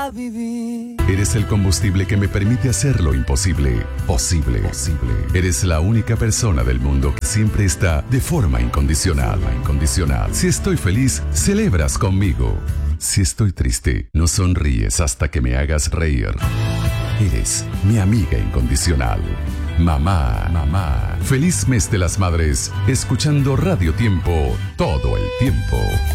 para vivir. Eres el combustible que me permite hacer lo imposible posible. Eres la única persona del mundo que siempre está de forma incondicional. Si estoy feliz, celebras conmigo. Si estoy triste, no sonríes hasta que me hagas reír. Eres mi amiga incondicional. Mamá. Feliz mes de las madres, escuchando Radio Tiempo todo el tiempo.